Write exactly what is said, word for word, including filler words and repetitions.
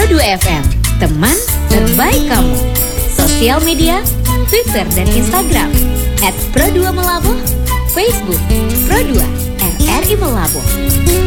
Pro dua F M, teman terbaik kamu. Sosial media, Twitter dan Instagram at Pro dua Melabuh